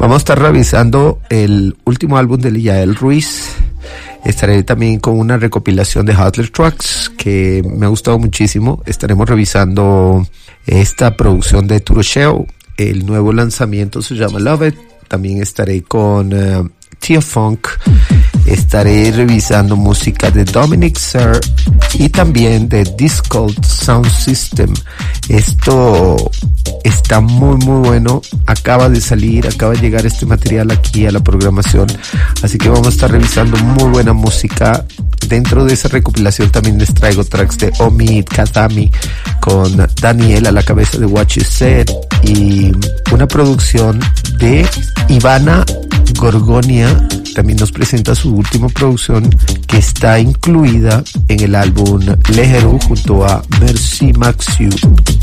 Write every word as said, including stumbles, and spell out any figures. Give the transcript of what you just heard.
Vamos a estar revisando el último álbum de Yael Ruiz. Estaré también con una recopilación de Hustler Tracks que me ha gustado muchísimo. Estaremos revisando esta producción de Turo Show. El nuevo lanzamiento se llama Love It. También estaré con uh, Tia Funk. Estaré revisando música de Dominic Sir y también de Discult Sound System. Esto está muy muy bueno. Acaba de salir, acaba de llegar este material aquí a la programación. Así que vamos a estar revisando muy buena música. Dentro de esa recopilación también les traigo tracks de Omid Kazami con Daniel a la cabeza de What You Said y una producción de Ivana Gorgonia. También nos presenta su última producción que está incluida en el álbum Leheru junto a Merci Maxiu.